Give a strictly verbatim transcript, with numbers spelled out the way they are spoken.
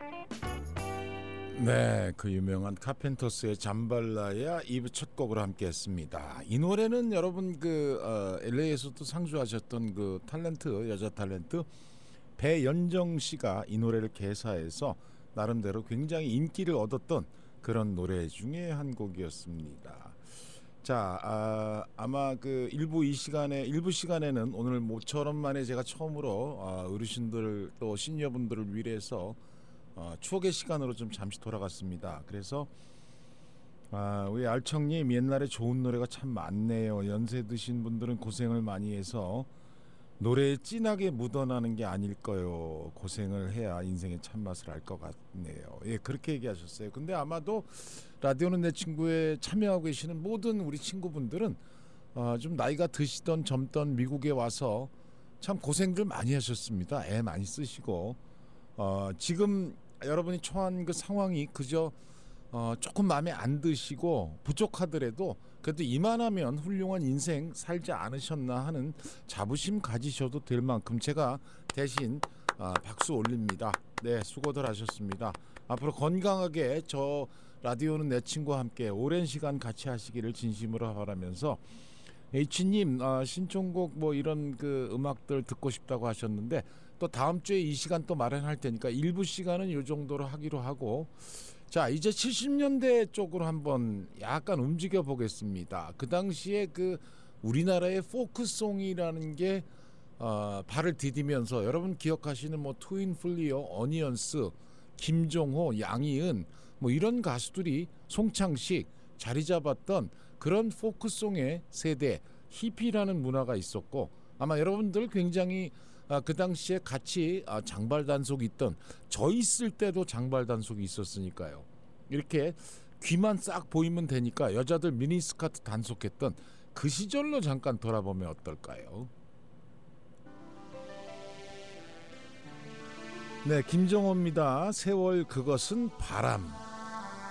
네, 그 유명한 카펜터스의 잠발라야 이 부 첫 곡으로 함께했습니다. 이 노래는 여러분 그 어, 엘에이에서도 상주하셨던 그 탤런트 여자 탤런트 배연정 씨가 이 노래를 개사해서 나름대로 굉장히 인기를 얻었던 그런 노래 중에 한 곡이었습니다. 자, 아, 아마 그 일부 이 시간에 일부 시간에는 오늘 모처럼 만에 제가 처음으로 아, 어르신들 또 시니어분들을 위해서 어, 추억의 시간으로 좀 잠시 돌아갔습니다. 그래서 아, 우리 알청님 옛날에 좋은 노래가 참 많네요. 연세 드신 분들은 고생을 많이 해서 노래에 진하게 묻어나는 게 아닐까요. 고생을 해야 인생의 참맛을 알 것 같네요. 예, 그렇게 얘기하셨어요. 근데 아마도 라디오는 내 친구에 참여하고 계시는 모든 우리 친구분들은 어, 좀 나이가 드시던 젊던 미국에 와서 참 고생들 많이 하셨습니다. 애 많이 쓰시고 어, 지금 여러분이 처한 그 상황이 그저 어, 조금 마음에 안 드시고 부족하더라도 그래도 이만하면 훌륭한 인생 살지 않으셨나 하는 자부심 가지셔도 될 만큼 제가 대신 어, 박수 올립니다. 네, 수고들 하셨습니다. 앞으로 건강하게 저 라디오는 내 친구와 함께 오랜 시간 같이 하시기를 진심으로 바라면서 H님 어, 신청곡 뭐 이런 그 음악들 듣고 싶다고 하셨는데 또 다음 주에 이 시간 또 마련할 테니까 일부 시간은 이 정도로 하기로 하고 자 이제 칠십 년대 쪽으로 한번 약간 움직여 보겠습니다. 그 당시에 그 우리나라의 포크송이라는 게 어, 발을 디디면서 여러분 기억하시는 뭐 트윈 플리어, 어니언스, 김종호, 양희은 뭐 이런 가수들이 송창식 자리 잡았던 그런 포크송의 세대 히피라는 문화가 있었고 아마 여러분들 굉장히 아, 그 당시에 같이 아, 장발 단속이 있던 저 있을 때도 장발 단속이 있었으니까요. 이렇게 귀만 싹 보이면 되니까 여자들 미니스커트 단속했던 그 시절로 잠깐 돌아보면 어떨까요? 네, 김정호입니다. 세월 그것은 바람.